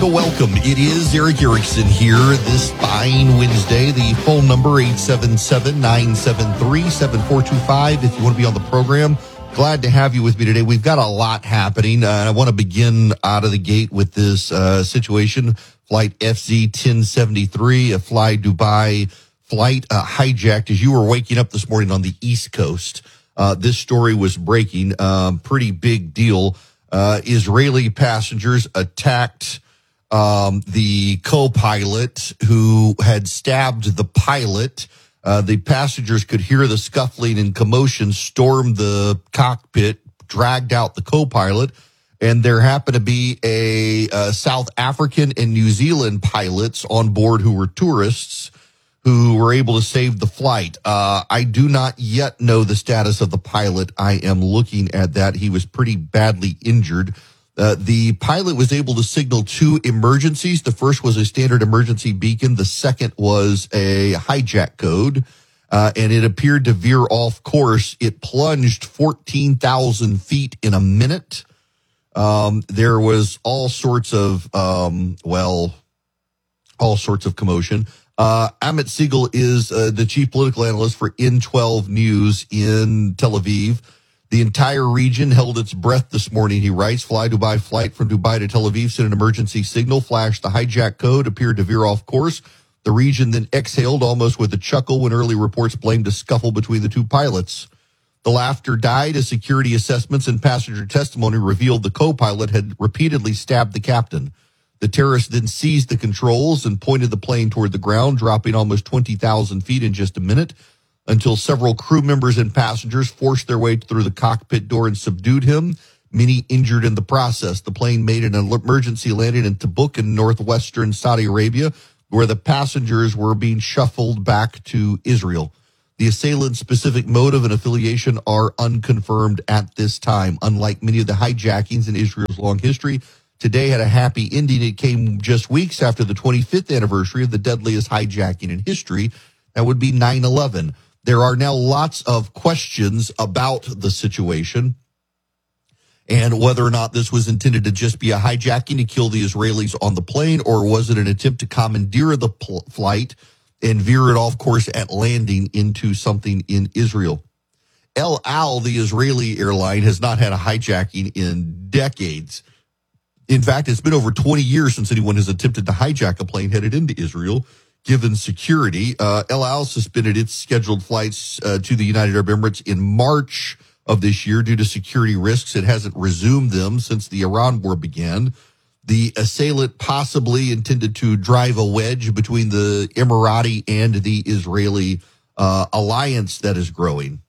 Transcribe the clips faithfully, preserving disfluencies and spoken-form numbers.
Welcome. It is Erick Erickson here this fine Wednesday. The phone number eight seven seven, nine seven three, seven four two five if you want to be on the program. Glad to have you with me today. We've got a lot happening. Uh, I want to begin out of the gate with this uh, situation. Flight F Z ten seventy-three, a Fly Dubai flight uh, hijacked as you were waking up this morning on the East Coast. Uh, this story was breaking. Um, pretty big deal. Uh, Israeli passengers attacked Um, the co-pilot who had stabbed the pilot. Uh, the passengers could hear the scuffling and commotion, stormed the cockpit, dragged out the co-pilot, and there happened to be a, a South African and New Zealand pilots on board who were tourists who were able to save the flight. Uh, I do not yet know the status of the pilot. I am looking at that. He was pretty badly injured. Uh, the pilot was able to signal two emergencies. The first was a standard emergency beacon. The second was a hijack code, uh, and it appeared to veer off course. It plunged fourteen thousand feet in a minute. Um, there was all sorts of, um, well, all sorts of commotion. Uh, Amit Siegel is uh, the chief political analyst for N twelve News in Tel Aviv. The entire region held its breath this morning, he writes. Fly Dubai flight from Dubai to Tel Aviv sent an emergency signal, flashed the hijack code, appeared to veer off course. The region then exhaled almost with a chuckle when early reports blamed a scuffle between the two pilots. The laughter died as security assessments and passenger testimony revealed the co-pilot had repeatedly stabbed the captain. The terrorists then seized the controls and pointed the plane toward the ground, dropping almost twenty thousand feet in just a minute, until several crew members and passengers forced their way through the cockpit door and subdued him, many injured in the process. The plane made an emergency landing in Tabuk in northwestern Saudi Arabia, where the passengers were being shuffled back to Israel. The assailant's specific motive and affiliation are unconfirmed at this time. Unlike many of the hijackings in Israel's long history, today had a happy ending. It came just weeks after the twenty-fifth anniversary of the deadliest hijacking in history. That would be nine eleven. There are now lots of questions about the situation and whether or not this was intended to just be a hijacking to kill the Israelis on the plane, or was it an attempt to commandeer the pl- flight and veer it off course at landing into something in Israel. El Al, the Israeli airline, has not had a hijacking in decades. In fact, it's been over twenty years since anyone has attempted to hijack a plane headed into Israel. Given security, uh, El Al suspended its scheduled flights uh, to the United Arab Emirates in March of this year due to security risks. It hasn't resumed them since the Iran war began. The assailant possibly intended to drive a wedge between the Emirati and the Israeli uh, alliance that is growing.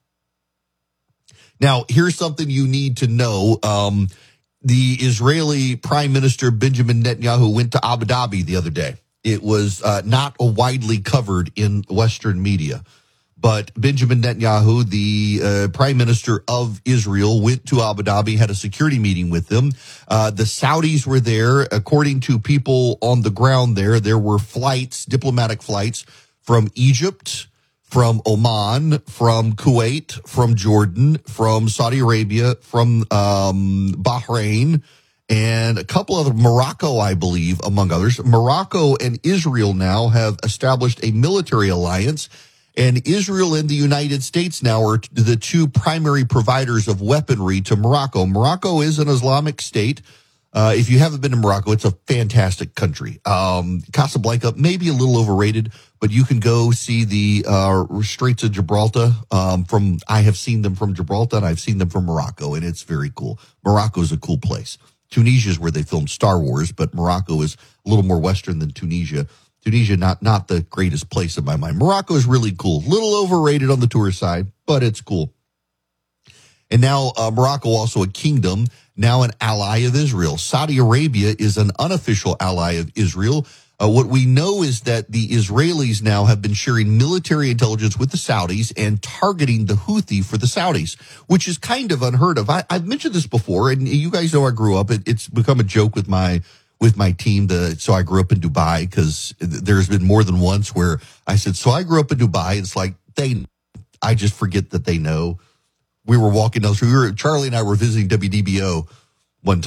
Now, here's something you need to know. Um, the Israeli Prime Minister Benjamin Netanyahu went to Abu Dhabi the other day. It was uh, not widely covered in Western media, but Benjamin Netanyahu, the uh, prime minister of Israel, went to Abu Dhabi, had a security meeting with them. Uh, the Saudis were there. According to people on the ground there, there were flights, diplomatic flights from Egypt, from Oman, from Kuwait, from Jordan, from Saudi Arabia, from um, Bahrain, and a couple other, Morocco, I believe, among others. Morocco and Israel now have established a military alliance, and Israel and the United States now are the two primary providers of weaponry to Morocco. Morocco is an Islamic state. Uh, if you haven't been to Morocco, it's a fantastic country. Um, Casablanca, maybe a little overrated, but you can go see the uh, Straits of Gibraltar. Um, from I have seen them from Gibraltar, and I've seen them from Morocco, and it's very cool. Morocco is a cool place. Tunisia is where they filmed Star Wars, but Morocco is a little more Western than Tunisia. Tunisia, not not the greatest place in my mind. Morocco is really cool. A little overrated on the tourist side, but it's cool. And now uh, Morocco, also a kingdom, now an ally of Israel. Saudi Arabia is an unofficial ally of Israel. Uh, what we know is that the Israelis now have been sharing military intelligence with the Saudis and targeting the Houthi for the Saudis, which is kind of unheard of. I, I've mentioned this before, and you guys know I grew up. It, it's become a joke with my with my team. The, so I grew up in Dubai, because there's been more than once where I said, so I grew up in Dubai. It's like, they, I just forget that they know. We were walking down, so we were, Charlie and I were visiting W D B O one time,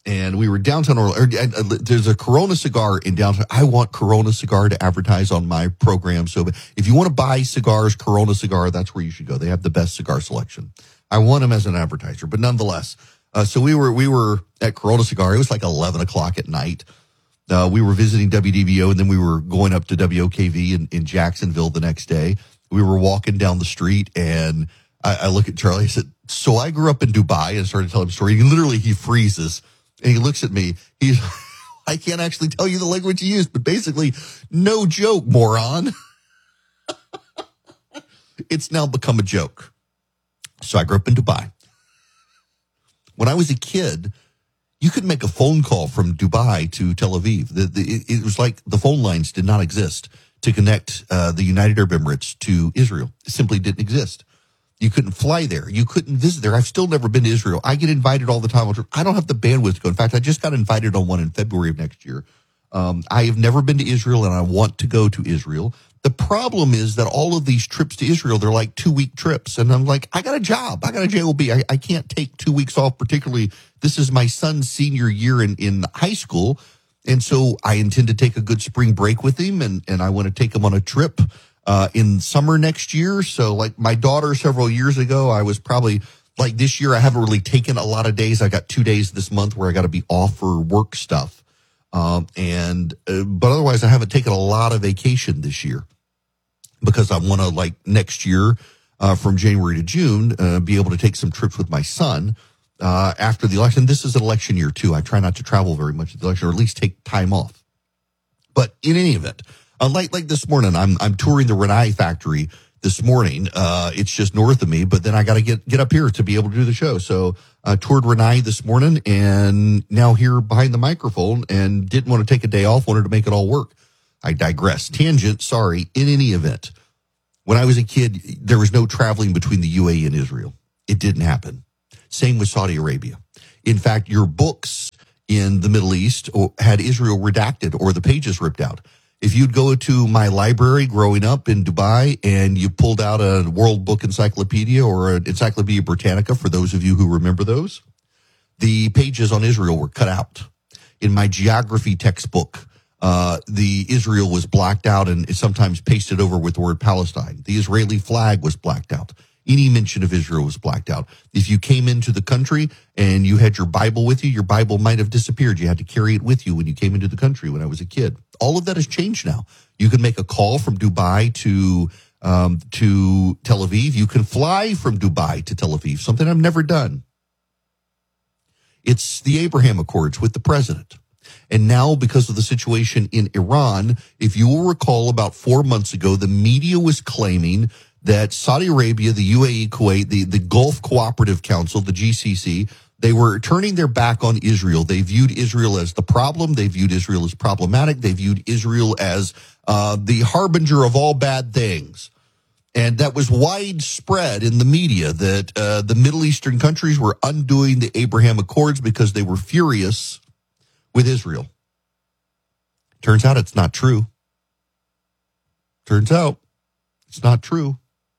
and we were downtown Orlando. There's a Corona cigar in downtown. I want Corona cigar to advertise on my program. So if you want to buy cigars, Corona cigar, that's where you should go. They have the best cigar selection. I want them as an advertiser, but nonetheless. Uh, so we were, we were at Corona Cigar. It was like eleven o'clock at night. Uh, we were visiting W D B O, and then we were going up to W O K V in, in Jacksonville the next day. We were walking down the street, and I, I look at Charlie. I said, so I grew up in Dubai, and started telling him a story. And literally, he freezes. And he looks at me. He's, I can't actually tell you the language he used, but basically, no joke, moron. It's now become a joke. So I grew up in Dubai. When I was a kid, you could make a phone call from Dubai to Tel Aviv. The, the, it, it was like the phone lines did not exist to connect uh, the United Arab Emirates to Israel. It simply didn't exist. You couldn't fly there. You couldn't visit there. I've still never been to Israel. I get invited all the time. I don't have the bandwidth to go. In fact, I just got invited on one in February of next year. Um, I have never been to Israel, and I want to go to Israel. The problem is that all of these trips to Israel, they're like two-week trips. And I'm like, I got a job. I got a J O B. I, I can't take two weeks off, particularly this is my son's senior year in, in high school. And so I intend to take a good spring break with him, and, and I want to take him on a trip uh, in summer next year. So like my daughter several years ago, I was probably like this year, I haven't really taken a lot of days. I got two days this month where I got to be off for work stuff. Um, and, uh, but otherwise I haven't taken a lot of vacation this year because I want to like next year, uh, from January to June, uh, be able to take some trips with my son, uh, after the election. This is an election year too. I try not to travel very much at the election, or at least take time off. But in any event, uh, like, like this morning, I'm, I'm touring the Rinnai factory this morning. Uh, it's just north of me, but then I got to get, get up here to be able to do the show. So I toured Rinnai this morning, and now here behind the microphone, and didn't want to take a day off, wanted to make it all work. I digress. Tangent, sorry. In any event, when I was a kid, there was no traveling between the U A E and Israel. It didn't happen. Same with Saudi Arabia. In fact, your books in the Middle East had Israel redacted or the pages ripped out. If you'd go to my library growing up in Dubai and you pulled out a World Book Encyclopedia or an Encyclopedia Britannica, for those of you who remember those, the pages on Israel were cut out. In my geography textbook, uh, the Israel was blacked out and sometimes pasted over with the word Palestine. The Israeli flag was blacked out. Any mention of Israel was blacked out. If you came into the country and you had your Bible with you, your Bible might have disappeared. You had to carry it with you when you came into the country when I was a kid. All of that has changed now. You can make a call from Dubai to um, to Tel Aviv. You can fly from Dubai to Tel Aviv, something I've never done. It's the Abraham Accords with the president. And now, because of the situation in Iran, if you will recall, about four months ago, the media was claiming that Saudi Arabia, the U A E, Kuwait, the, the Gulf Cooperative Council, the G C C, they were turning their back on Israel. They viewed Israel as the problem. They viewed Israel as problematic. They viewed Israel as uh, the harbinger of all bad things. And that was widespread in the media, that uh, the Middle Eastern countries were undoing the Abraham Accords because they were furious with Israel. Turns out it's not true. Turns out it's not true.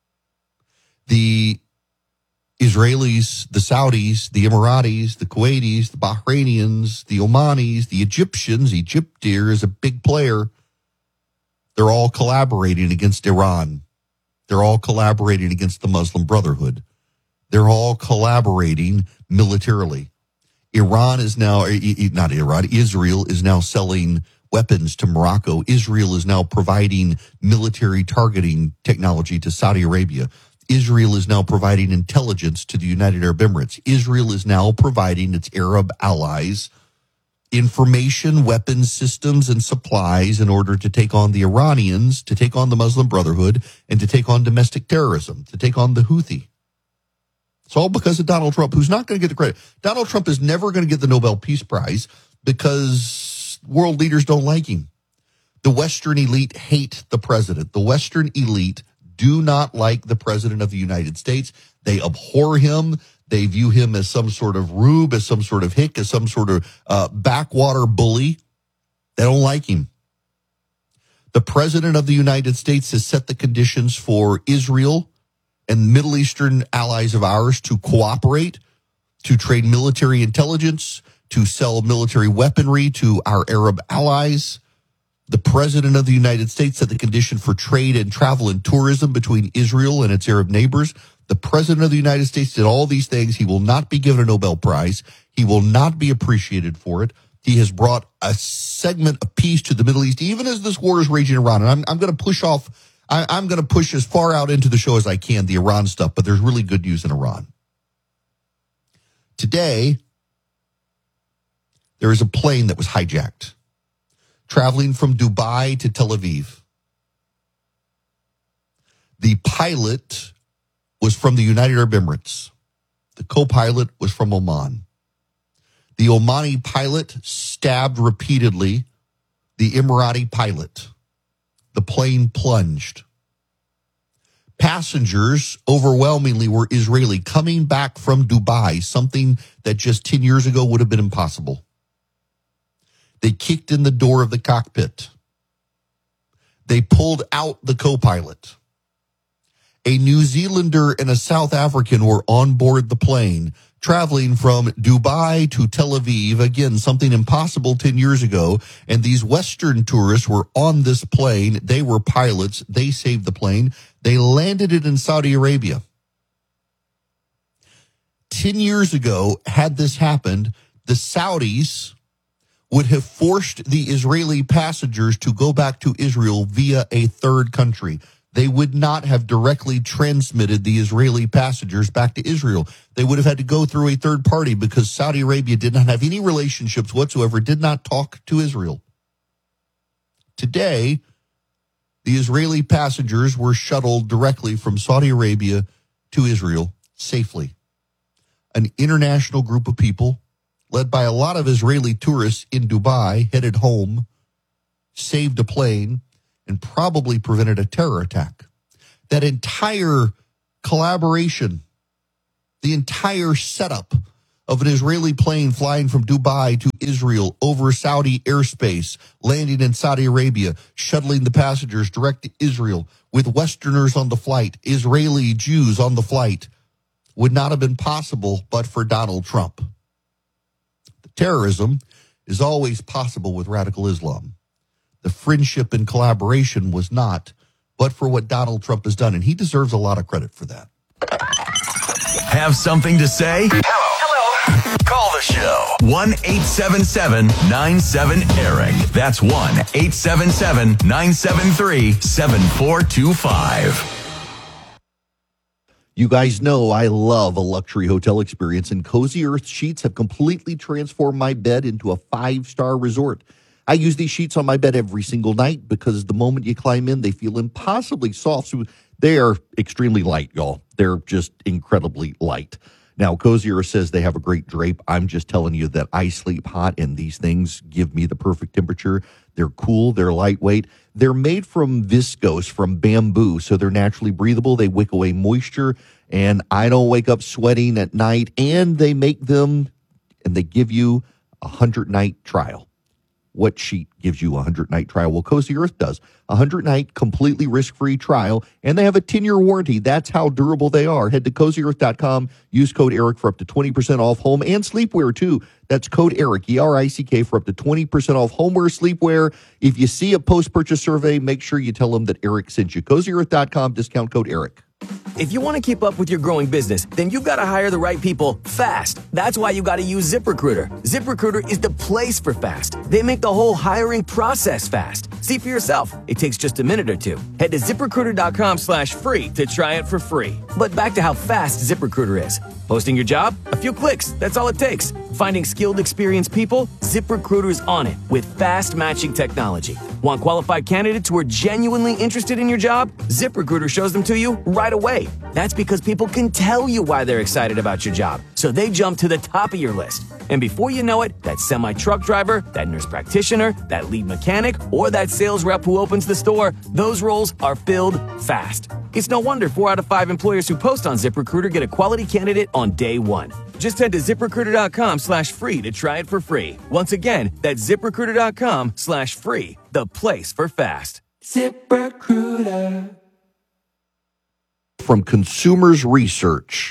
The Israelis, the Saudis, the Emiratis, the Kuwaitis, the Bahrainians, the Omanis, the Egyptians, Egyptier is a big player. They're all collaborating against Iran. They're all collaborating against the Muslim Brotherhood. They're all collaborating militarily. Iran is now, not Iran, Israel is now selling weapons to Morocco. Israel is now providing military targeting technology to Saudi Arabia. Israel is now providing intelligence to the United Arab Emirates. Israel is now providing its Arab allies information, weapons systems, and supplies in order to take on the Iranians, to take on the Muslim Brotherhood, and to take on domestic terrorism, to take on the Houthi. It's all because of Donald Trump, who's not going to get the credit. Donald Trump is never going to get the Nobel Peace Prize because world leaders don't like him. The Western elite hate the president. The Western elite do not like the president of the United States. They abhor him. They view him as some sort of rube, as some sort of hick, as some sort of uh, backwater bully. They don't like him. The president of the United States has set the conditions for Israel and Middle Eastern allies of ours to cooperate, to trade military intelligence, to sell military weaponry to our Arab allies. The president of the United States set the condition for trade and travel and tourism between Israel and its Arab neighbors. The president of the United States did all these things. He will not be given a Nobel Prize. He will not be appreciated for it. He has brought a segment of peace to the Middle East, even as this war is raging around. And I'm, I'm going to push off, I, I'm going to push as far out into the show as I can, the Iran stuff, but there's really good news in Iran. Today, there is a plane that was hijacked, traveling from Dubai to Tel Aviv. The pilot was from the United Arab Emirates. The co-pilot was from Oman. The Omani pilot stabbed repeatedly the Emirati pilot. The plane plunged. Passengers overwhelmingly were Israeli, coming back from Dubai, something that just ten years ago would have been impossible. They kicked in the door of the cockpit. They pulled out the co-pilot. A New Zealander and a South African were on board the plane, traveling from Dubai to Tel Aviv, again, something impossible ten years ago. And these Western tourists were on this plane. They were pilots. They saved the plane. They landed it in Saudi Arabia. ten years ago, had this happened, the Saudis would have forced the Israeli passengers to go back to Israel via a third country. They would not have directly transmitted the Israeli passengers back to Israel. They would have had to go through a third party because Saudi Arabia did not have any relationships whatsoever, did not talk to Israel. Today, the Israeli passengers were shuttled directly from Saudi Arabia to Israel safely. An international group of people, led by a lot of Israeli tourists in Dubai, headed home, saved a plane, and probably prevented a terror attack. That entire collaboration, the entire setup of an Israeli plane flying from Dubai to Israel over Saudi airspace, landing in Saudi Arabia, shuttling the passengers direct to Israel with Westerners on the flight, Israeli Jews on the flight, would not have been possible but for Donald Trump. The terrorism is always possible with radical Islam. The friendship and collaboration was not, but for what Donald Trump has done, and he deserves a lot of credit for that. Have something to say? Hello. Hello. Call the show. one eight seven seven nine seven Eric. That's one eight seven seven nine seven three seven four two five. You guys know I love a luxury hotel experience, and Cozy Earth sheets have completely transformed my bed into a five-star resort. I use these sheets on my bed every single night because the moment you climb in, they feel impossibly soft. So they are extremely light, y'all. They're just incredibly light. Now, Cozy Earth says they have a great drape. I'm just telling you that I sleep hot, and these things give me the perfect temperature. They're cool. They're lightweight. They're made from viscose, from bamboo, so they're naturally breathable. They wick away moisture, and I don't wake up sweating at night. And they make them, and they give you a hundred-night trial. What sheet gives you a hundred-night trial? Well, Cozy Earth does. A hundred-night completely risk-free trial, and they have a ten-year warranty. That's how durable they are. Head to cozy earth dot com. Use code ERIC for up to twenty percent off home and sleepwear, too. That's code ERIC, E R I C K, for up to twenty percent off homeware, sleepwear. If you see a post-purchase survey, make sure you tell them that Eric sent you. cozy earth dot com, discount code ERIC. If you want to keep up with your growing business, then you've got to hire the right people fast. That's why you got to use ZipRecruiter. ZipRecruiter is the place for fast. They make the whole hiring process fast. See for yourself. It takes just a minute or two. Head to ZipRecruiter.com slash free to try it for free. But back to how fast ZipRecruiter is. Posting your job? A few clicks. That's all it takes. Finding skilled, experienced people? ZipRecruiter's on it with fast matching technology. Want qualified candidates who are genuinely interested in your job? ZipRecruiter shows them to you right away. That's because people can tell you why they're excited about your job, so they jump to the top of your list. And before you know it, that semi-truck driver, that nurse practitioner, that lead mechanic, or that sales rep who opens the store, those roles are filled fast. It's no wonder four out of five employers who post on ZipRecruiter get a quality candidate on day one. Just head to ZipRecruiter.com slash free to try it for free. Once again, that's ZipRecruiter.com slash free, the place for fast. ZipRecruiter. From Consumers Research,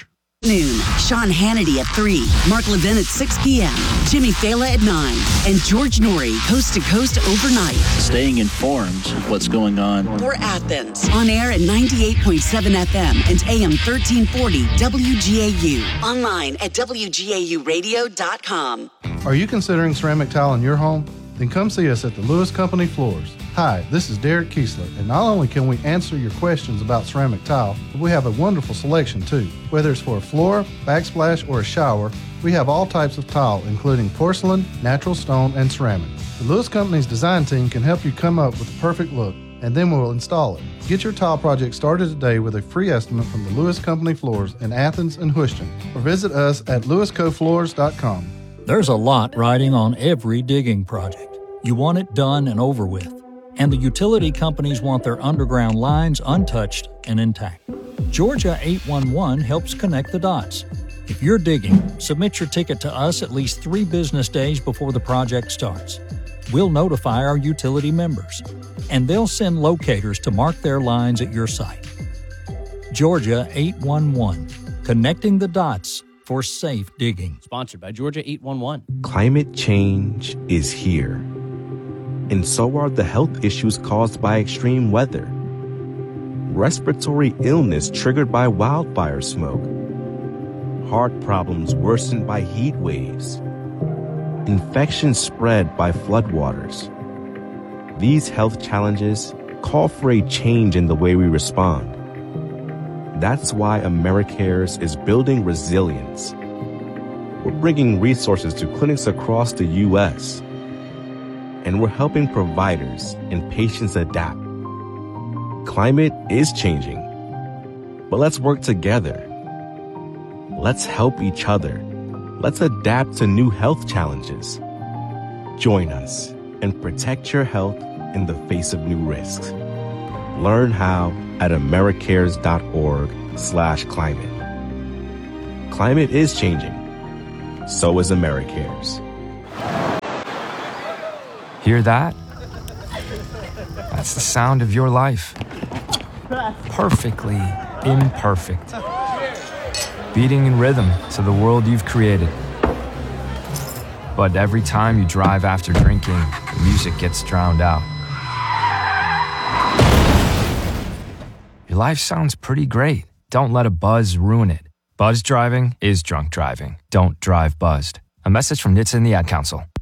Noon, Sean Hannity at three, Mark Levin at six p.m., Jimmy Fallon at nine, and George Norrie, coast to coast overnight. Staying informed of what's going on. For Athens, on air at ninety-eight point seven F M and A M thirteen forty W G A U. Online at W G A U radio dot com. Are you considering ceramic tile in your home? Then come see us at the Lewis Company Floors. Hi, this is Derek Kiesler, and not only can we answer your questions about ceramic tile, but we have a wonderful selection too. Whether it's for a floor, backsplash, or a shower, we have all types of tile, including porcelain, natural stone, and ceramic. The Lewis Company's design team can help you come up with the perfect look, and then we'll install it. Get your tile project started today with a free estimate from the Lewis Company Floors in Athens and Houston, or visit us at lewis co floors dot com. There's a lot riding on every digging project. You want it done and over with. And the utility companies want their underground lines untouched and intact. Georgia eight one one helps connect the dots. If you're digging, submit your ticket to us at least three business days before the project starts. We'll notify our utility members, and they'll send locators to mark their lines at your site. Georgia eight one one, connecting the dots for safe digging. Sponsored by Georgia eight one one. Climate change is here. And so are the health issues caused by extreme weather. Respiratory illness triggered by wildfire smoke. Heart problems worsened by heat waves. Infections spread by floodwaters. These health challenges call for a change in the way we respond. That's why AmeriCares is building resilience. We're bringing resources to clinics across the U S, and we're helping providers and patients adapt. Climate is changing, but let's work together. Let's help each other. Let's adapt to new health challenges. Join us and protect your health in the face of new risks. Learn how at americares.org slash climate. Climate is changing. So is AmeriCares. Hear that? That's the sound of your life. Perfectly imperfect. Beating in rhythm to the world you've created. But every time you drive after drinking, the music gets drowned out. Your life sounds pretty great. Don't let a buzz ruin it. Buzz driving is drunk driving. Don't drive buzzed. A message from N H T S A and the Ad Council.